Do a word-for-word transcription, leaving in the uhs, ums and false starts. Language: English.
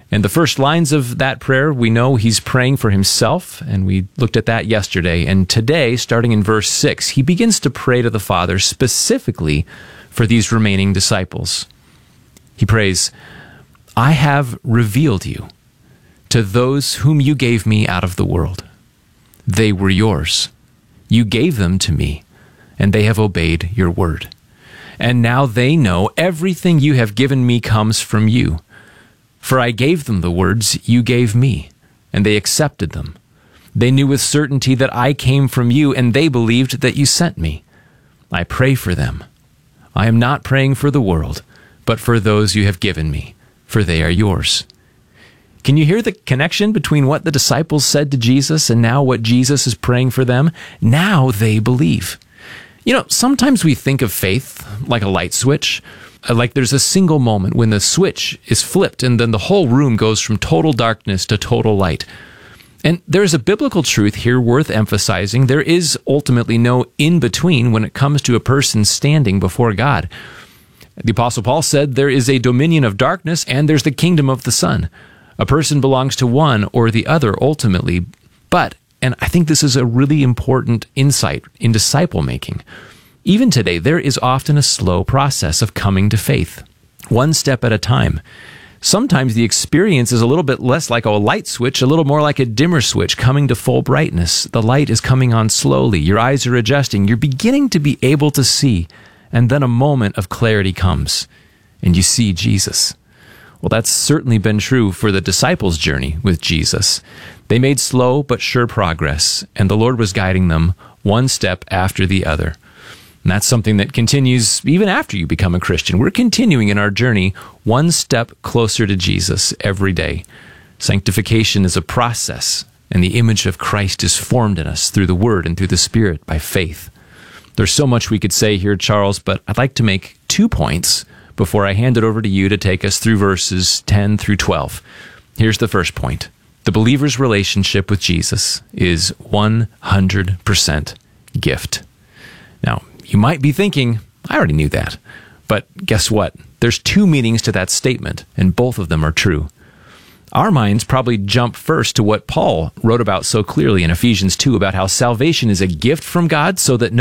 And the first lines of that prayer, we know he's praying for himself, and we looked at that yesterday. And today, starting in verse six, he begins to pray to the Father specifically for these remaining disciples. He prays, "I have revealed you to those whom you gave me out of the world. They were yours. You gave them to me, and they have obeyed your word. And now they know everything you have given me comes from you. For I gave them the words you gave me, and they accepted them. They knew with certainty that I came from you, and they believed that you sent me. I pray for them. I am not praying for the world, but for those you have given me, for they are yours." Can you hear the connection between what the disciples said to Jesus and now what Jesus is praying for them? Now they believe. You know, sometimes we think of faith like a light switch. Like there's a single moment when the switch is flipped and then the whole room goes from total darkness to total light. And there's a biblical truth here worth emphasizing. There is ultimately no in-between when it comes to a person standing before God. The Apostle Paul said there is a dominion of darkness and there's the kingdom of the sun. A person belongs to one or the other ultimately. But, and I think this is a really important insight in disciple making, even today, there is often a slow process of coming to faith, one step at a time. Sometimes the experience is a little bit less like a light switch, a little more like a dimmer switch coming to full brightness. The light is coming on slowly. Your eyes are adjusting. You're beginning to be able to see. And then a moment of clarity comes, and you see Jesus. Well, that's certainly been true for the disciples' journey with Jesus. They made slow but sure progress, and the Lord was guiding them one step after the other. And that's something that continues even after you become a Christian. We're continuing in our journey one step closer to Jesus every day. Sanctification is a process, and the image of Christ is formed in us through the Word and through the Spirit by faith. There's so much we could say here, Charles, but I'd like to make two points before I hand it over to you to take us through verses ten through twelve. Here's the first point. The believer's relationship with Jesus is one hundred percent gift. Now, you might be thinking, I already knew that. But guess what? There's two meanings to that statement, and both of them are true. Our minds probably jump first to what Paul wrote about so clearly in Ephesians two about how salvation is a gift from God so that no